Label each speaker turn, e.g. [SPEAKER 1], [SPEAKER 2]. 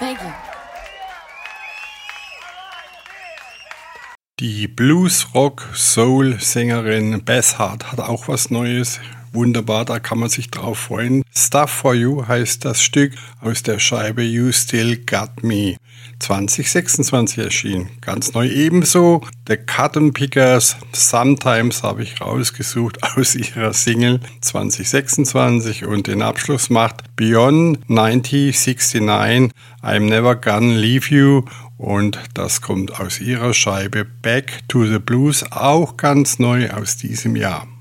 [SPEAKER 1] Thank you.
[SPEAKER 2] Die Blues-Rock-Soul-Sängerin Beth Hart hat auch was Neues. Wunderbar, da kann man sich drauf freuen. Stuff for You heißt das Stück aus der Scheibe You Still Got Me. 2026 erschienen. Ganz neu ebenso. The Cotton Pickers Sometimes habe ich rausgesucht aus ihrer Single 2026 und den Abschluss macht Beyond 9069 I'm Never Gonna Leave You und das kommt aus ihrer Scheibe Back to the Blues, auch ganz neu aus diesem Jahr.